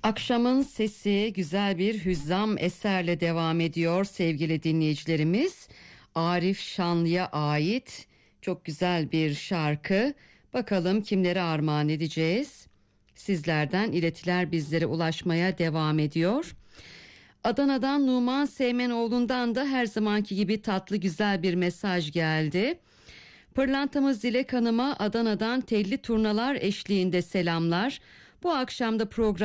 Akşamın sesi güzel bir hüzzam eserle devam ediyor sevgili dinleyicilerimiz. Arif Şanlı'ya ait çok güzel bir şarkı. Bakalım kimlere armağan edeceğiz? Sizlerden iletiler bizlere ulaşmaya devam ediyor. Adana'dan Numan Seymenoğlu'ndan da her zamanki gibi tatlı güzel bir mesaj geldi. Pırlantamız Dilek Hanım'a Adana'dan telli turnalar eşliğinde selamlar. Bu akşamda program